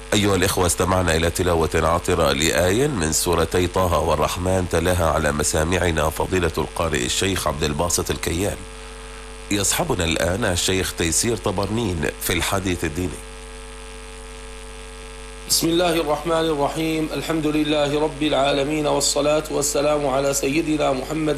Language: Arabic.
أيها الإخوة، استمعنا إلى تلاوة عطرة لآية من سورتي طه والرحمن تلاها على مسامعنا فضيلة القارئ الشيخ عبد الباسط الكيان. يصحبنا الآن الشيخ تيسير طبرنين في الحديث الديني. بسم الله الرحمن الرحيم. الحمد لله رب العالمين، والصلاة والسلام على سيدنا محمد